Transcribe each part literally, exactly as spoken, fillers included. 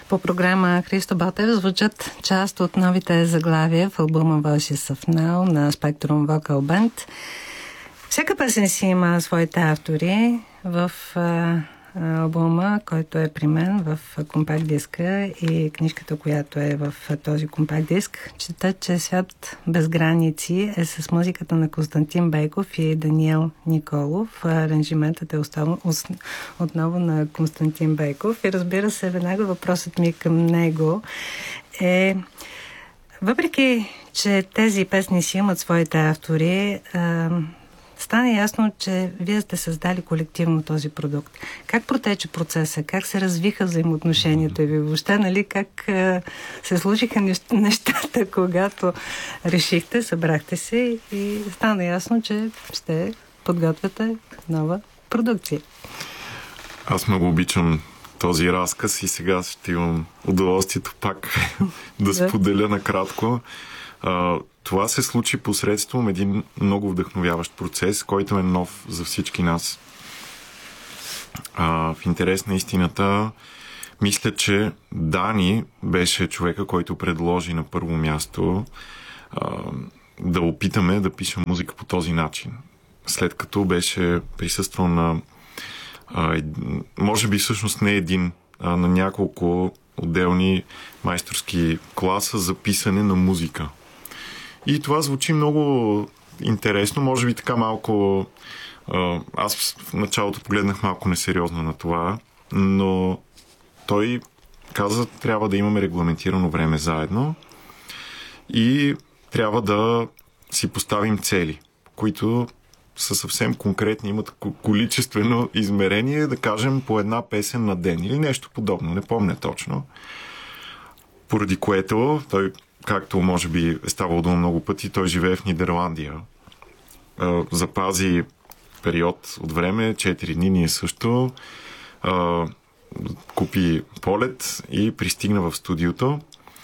По програма Христо Ботев звучат част от новите заглавия в албума Voices of Now на Spectrum Vocal Band. Всяка песен си има своите автори. В а, албума, който е при мен в компакт диска и книжката, която е в този компакт диск, чета, че Свят без граници е с музиката на Константин Бейков и Даниел Николов. Аранжиментът е остава, отново на Константин Бейков и разбира се, веднага въпросът ми към него е: въпреки че тези песни си имат своите автори, стана ясно, че вие сте създали колективно този продукт. Как протече процеса? Как се развиха взаимоотношенията ви? Въобще, нали, как а, се случиха нещата, когато решихте, събрахте се и стана ясно, че ще подготвяте нова продукция? Аз много обичам този разказ и сега ще имам удоволствието пак да споделя накратко. Uh, това се случи посредством един много вдъхновяващ процес, който е нов за всички нас. Uh, в интерес на истината, мисля, че Дани беше човека, който предложи на първо място uh, да опитаме да пишем музика по този начин. След като беше присъствал на uh, може би всъщност не един, а на няколко отделни майсторски класа за писане на музика. И това звучи много интересно, може би така малко... Аз в началото погледнах малко несериозно на това, но той каза, трябва да имаме регламентирано време заедно и трябва да си поставим цели, които са съвсем конкретни, имат количествено измерение, да кажем по една песен на ден или нещо подобно, не помня точно. Поради което той, както може би е ставало дума много пъти, той живее в Нидерландия. Запази период от време, четири дни, ние също. Купи полет и пристигна в студиото.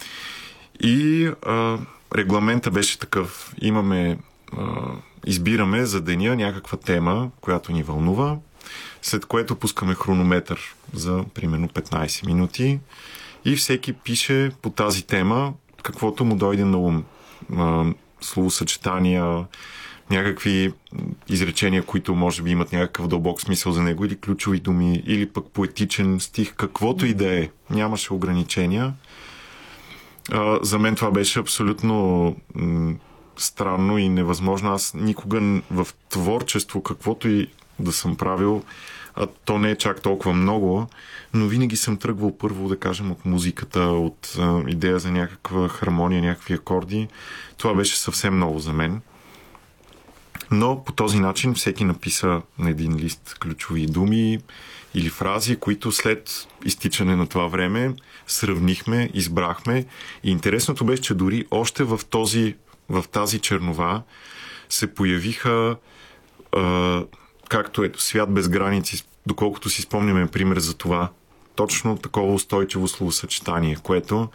И регламента беше такъв. Имаме, избираме за деня някаква тема, която ни вълнува, след което пускаме хронометър за примерно петнайсет минути и всеки пише по тази тема каквото му дойде на ум. Словосъчетания, някакви изречения, които може би имат някакъв дълбок смисъл за него, или ключови думи, или пък поетичен стих, каквото и да е. Нямаше ограничения. За мен това беше абсолютно странно и невъзможно. Аз никога в творчество, каквото и да съм правил, а то не е чак толкова много, но винаги съм тръгвал първо, да кажем, от музиката, от а, идея за някаква хармония, някакви акорди. Това беше съвсем ново за мен. Но по този начин всеки написа на един лист ключови думи или фрази, които след изтичане на това време сравнихме, избрахме. И интересното беше, че дори още в, този, в тази чернова се появиха а, както ето Свят без граници, доколкото си спомняме пример за това, точно такова устойчиво словосъчетание, което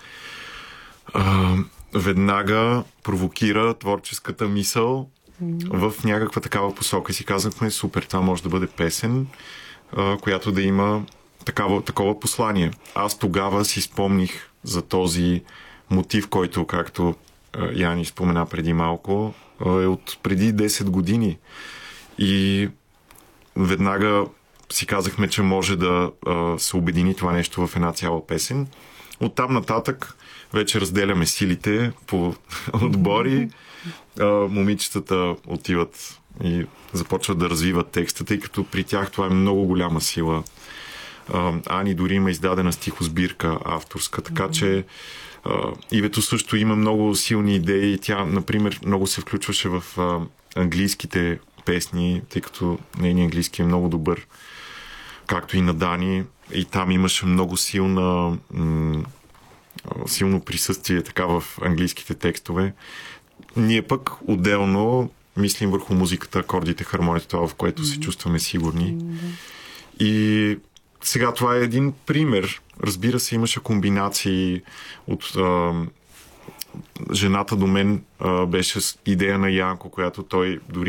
а, веднага провокира творческата мисъл в някаква такава посока. Си казахме, супер, това може да бъде песен, а, която да има такава, такова послание. Аз тогава си спомних за този мотив, който, както а, Яни спомена преди малко, а, е от преди десет години. И веднага си казахме, че може да а, се обедини това нещо в една цяла песен. Оттам нататък вече разделяме силите по отбори. А, момичетата отиват и започват да развиват текста, тъй като при тях това е много голяма сила. А, Ани дори има издадена стихосбирка авторска, така че а, Ивето също има много силни идеи. Тя, например, много се включваше в а, английските песни, тъй като нейният английски е много добър, както и на Дани. И там имаше много силна, м- силно присъствие така в английските текстове. Ние пък отделно мислим върху музиката, акордите, хармонията, това, в което mm-hmm. се чувстваме сигурни. Mm-hmm. И сега това е един пример. Разбира се, имаше комбинации от а, Жената до мен а, беше идея на Янко, която той дори